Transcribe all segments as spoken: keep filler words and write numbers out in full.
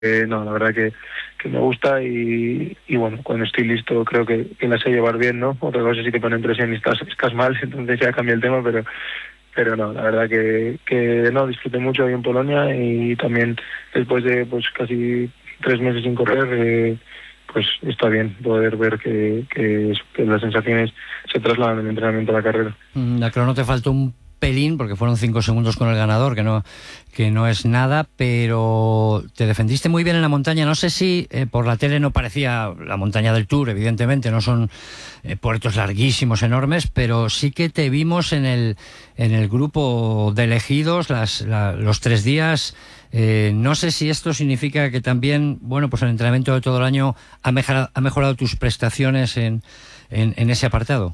Eh, no, la verdad que, que me gusta y, y bueno, cuando estoy listo creo que, que la sé llevar bien, ¿no? Otra cosa es si te ponen presión y estás, estás mal, entonces ya cambia el tema, pero pero no, la verdad que, que no, disfruté mucho ahí en Polonia y también después de pues casi tres meses sin correr, eh, pues está bien poder ver que, que, que las sensaciones se trasladan del entrenamiento a la carrera. La crono te faltó un pelín porque fueron cinco segundos con el ganador, que no que no es nada, pero te defendiste muy bien en la montaña. No sé si eh, por la tele no parecía la montaña del Tour, evidentemente, no son eh, puertos larguísimos, enormes, pero sí que te vimos en el en el grupo de elegidos las, la, los tres días. Eh, no sé si esto significa que también, bueno, pues el entrenamiento de todo el año ha mejorado, ha mejorado tus prestaciones en, en, en ese apartado.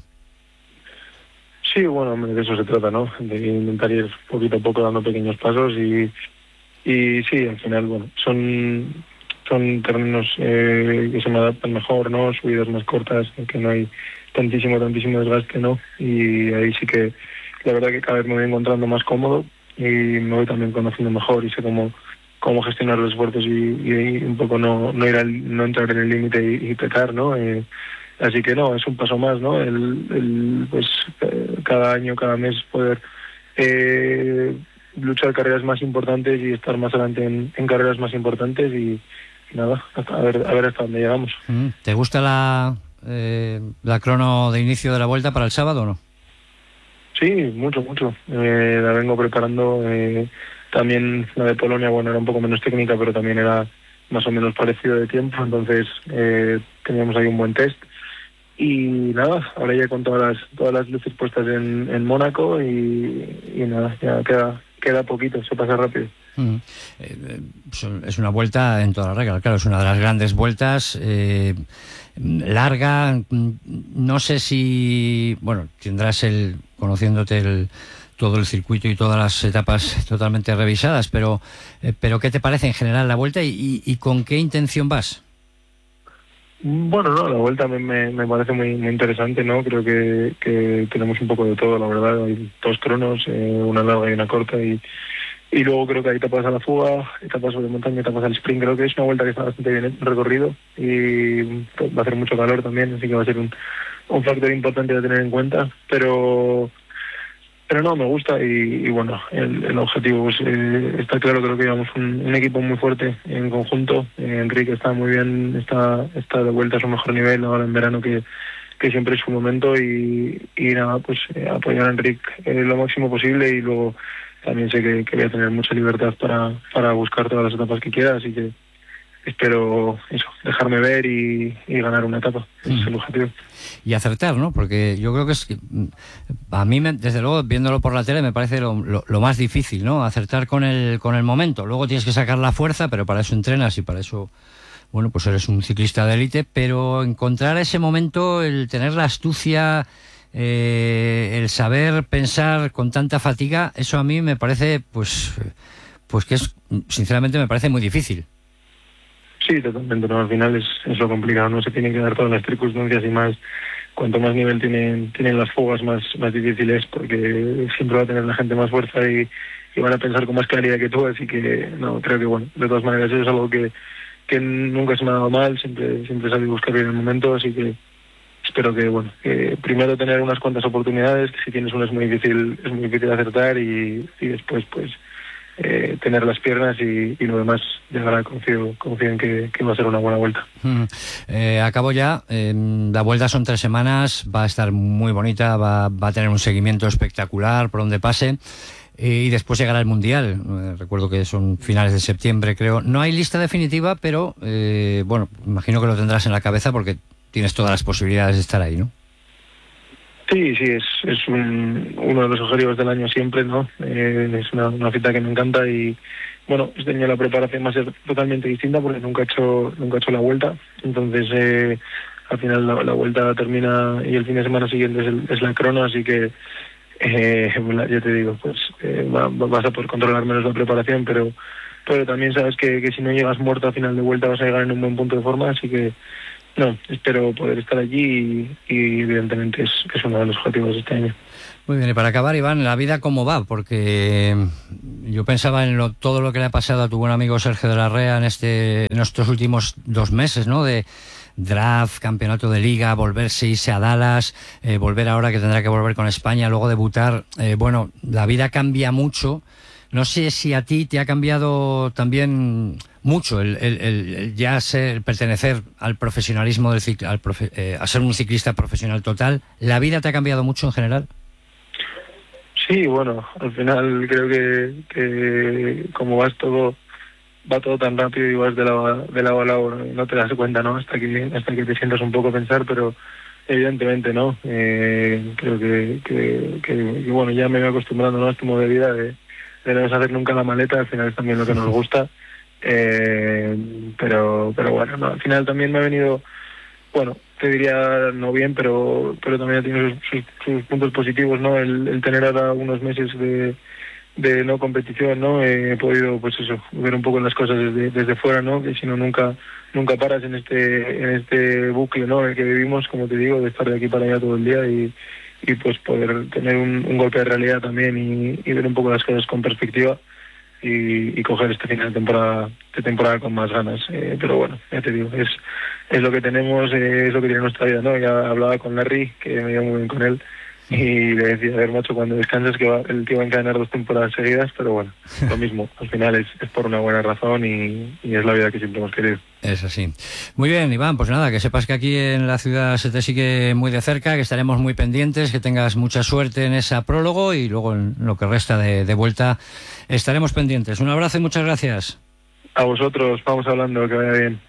Sí, bueno, de eso se trata, ¿no? De intentar ir poquito a poco dando pequeños pasos y, y sí, al final, bueno, son son terrenos eh, que se me adaptan mejor, ¿no? Subidas más cortas, en que no hay tantísimo, tantísimo desgaste, ¿no? Y ahí sí que la verdad que cada vez me voy encontrando más cómodo y me voy también conociendo mejor y sé cómo cómo gestionar los esfuerzos y, y un poco no no ir al, no entrar en el límite y, y pecar, ¿no? Eh, Así que no, es un paso más, ¿no? El, el pues eh, cada año, cada mes poder eh, luchar carreras más importantes y estar más adelante en, en carreras más importantes y, y nada, hasta, a ver a ver hasta dónde llegamos. ¿Te gusta la eh, la crono de inicio de la Vuelta para el sábado o no? Sí, mucho, mucho. Eh, la vengo preparando. Eh, también la de Polonia, bueno, era un poco menos técnica, pero también era más o menos parecido de tiempo, entonces eh, teníamos ahí un buen test. Y nada, ahora ya con todas las todas las luces puestas en, en Mónaco y, y nada, ya queda queda poquito, se pasa rápido. Mm. Eh, es una vuelta en toda la regla, claro, es una de las grandes vueltas, eh, larga, no sé si, bueno, tendrás el, conociéndote el, todo el circuito y todas las etapas totalmente revisadas, pero, eh, pero ¿qué te parece en general la vuelta y, y, y con qué intención vas? Bueno, no, la vuelta me, me, me parece muy, muy interesante, ¿no? Creo que, que tenemos un poco de todo, la verdad. Hay dos cronos, eh, una larga y una corta, y, y luego creo que hay etapas a la fuga, etapas sobre montaña, etapas al sprint. Creo que es una vuelta que está bastante bien recorrido y va a hacer mucho calor también, así que va a ser un, un factor importante a tener en cuenta. Pero pero no, me gusta y, y bueno, el, el objetivo pues, eh, está claro. Creo que llevamos un, un equipo muy fuerte en conjunto. eh, Enrique está muy bien, está está de vuelta a su mejor nivel ahora en verano, que, que siempre es su momento, y, y nada, pues eh, apoyar a Enrique eh, lo máximo posible, y luego también sé que, que voy a tener mucha libertad para, para buscar todas las etapas que quiera, así que espero eso, dejarme ver y, y ganar una etapa. Ese es el objetivo. Y acertar, ¿no? Porque yo creo que es que a mí, me, desde luego, viéndolo por la tele, me parece lo, lo, lo más difícil, ¿no? Acertar con el con el momento. Luego tienes que sacar la fuerza, pero para eso entrenas y para eso, bueno, pues eres un ciclista de élite, pero encontrar ese momento, el tener la astucia, eh, el saber pensar con tanta fatiga, eso a mí me parece, pues, pues que es, sinceramente, me parece muy difícil. Sí, totalmente, no, al final es, es lo complicado, no se tienen que dar todas las circunstancias, y más, cuanto más nivel tienen tienen las fugas, más más difícil es, porque siempre va a tener la gente más fuerza y, y van a pensar con más claridad que tú, así que no, creo que bueno, de todas maneras eso es algo que, que nunca se me ha dado mal, siempre siempre sabía buscar bien el momento, así que espero que bueno, que primero tener unas cuantas oportunidades, que si tienes una es muy difícil, es muy difícil acertar, y, y después pues Eh, tener las piernas y, y lo demás llegará. Confío, confío en que, que va a ser una buena vuelta. Mm. Eh, acabo ya. Eh, la vuelta son tres semanas, va a estar muy bonita, va, va a tener un seguimiento espectacular por donde pase. Eh, y después llegará el Mundial. Eh, recuerdo que son finales de septiembre, creo. No hay lista definitiva, pero eh, bueno, imagino que lo tendrás en la cabeza porque tienes todas las posibilidades de estar ahí, ¿no? Sí, sí, es, es un, uno de los objetivos del año siempre, ¿no? Eh, es una, una cita que me encanta y, bueno, este año la preparación va a ser totalmente distinta porque nunca he hecho, nunca he hecho la vuelta. Entonces, eh, al final la, la vuelta termina y el fin de semana siguiente es, el, es la crono, así que, eh, ya te digo, pues eh, va, vas a poder controlar menos la preparación, pero pero también sabes que, que si no llegas muerto a final de vuelta vas a llegar en un buen punto de forma, así que no, espero poder estar allí y, y evidentemente es, es uno de los objetivos de este año. Muy bien, y para acabar, Iván, ¿la vida cómo va? Porque yo pensaba en lo, todo lo que le ha pasado a tu buen amigo Sergio de la Rea en, este, en estos últimos dos meses, ¿no? De draft, campeonato de liga, volverse, irse a Dallas, eh, volver ahora que tendrá que volver con España, luego debutar. Eh, bueno, la vida cambia mucho. No sé si a ti te ha cambiado también mucho el, el, el, el ya ser, el pertenecer al profesionalismo, del cicl, al profe, eh, a ser un ciclista profesional total. ¿La vida te ha cambiado mucho en general? Sí, bueno, al final creo que, que como vas todo, va todo tan rápido y vas de lado, de lado a lado, no te das cuenta, ¿no? Hasta que hasta que te sientas un poco a pensar, pero evidentemente, ¿no? Eh, creo que, que, que, que, bueno, ya me voy acostumbrando, ¿no? A este modo de vida de, de no deshacer nunca la maleta, al final es también lo que nos gusta, eh, pero pero bueno, no, al final también me ha venido, bueno, te diría no bien, pero pero también ha tenido sus, sus, sus puntos positivos, ¿no? El, el tener ahora unos meses de, de no competición, ¿no? Eh, he podido, pues eso, ver un poco las cosas desde, desde fuera, ¿no? Que si no nunca nunca paras en este en este bucle, ¿no? En el que vivimos, como te digo, de estar de aquí para allá todo el día y, y pues poder tener un, un golpe de realidad también y, y ver un poco las cosas con perspectiva. Y, y coger este final de temporada de temporada con más ganas, eh, pero bueno, ya te digo, es es lo que tenemos, eh, es lo que tiene nuestra vida, ¿no? Ya hablaba con Larry, que me iba muy bien con él, y le decía, a ver, macho, cuando descansas que va, el tío va a encadenar dos temporadas seguidas, pero bueno, lo mismo, al final es, es por una buena razón y, y es la vida que siempre hemos querido. Es así. Muy bien, Iván, pues nada, que sepas que aquí en la ciudad se te sigue muy de cerca, que estaremos muy pendientes, que tengas mucha suerte en esa prólogo y luego en lo que resta de, de vuelta estaremos pendientes. Un abrazo y muchas gracias. A vosotros, vamos hablando, que vaya bien.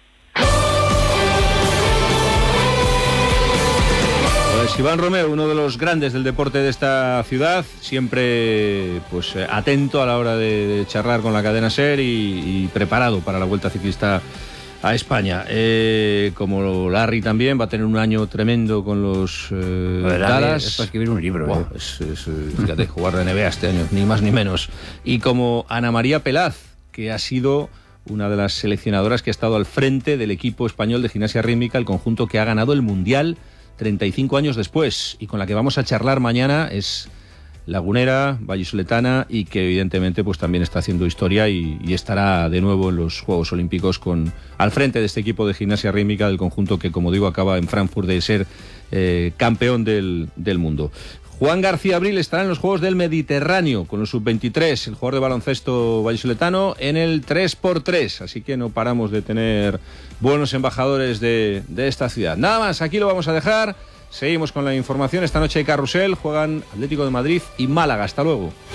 Pues Iván Romeo, uno de los grandes del deporte de esta ciudad, siempre pues atento a la hora de, de charlar con la cadena SER y, y preparado para la Vuelta Ciclista a España. Eh, como Larry también va a tener un año tremendo con los eh, Dallas. Es para escribir un libro. Wow, ¿eh? es, es, fíjate, jugar de N B A este año, ni más ni menos. Y como Ana María Pelaz, que ha sido una de las seleccionadoras que ha estado al frente del equipo español de gimnasia rítmica, el conjunto que ha ganado el Mundial treinta y cinco años después, y con la que vamos a charlar mañana. Es lagunera, vallisoletana, y que evidentemente pues también está haciendo historia y, y estará de nuevo en los Juegos Olímpicos con al frente de este equipo de gimnasia rítmica del conjunto que, como digo, acaba en Frankfurt de ser eh, campeón del, del mundo. Juan García Abril estará en los Juegos del Mediterráneo con los sub veintitrés, el jugador de baloncesto vallisoletano, en el tres por tres, así que no paramos de tener buenos embajadores de, de esta ciudad. Nada más, aquí lo vamos a dejar. Seguimos con la información. Esta noche hay carrusel, juegan Atlético de Madrid y Málaga. Hasta luego.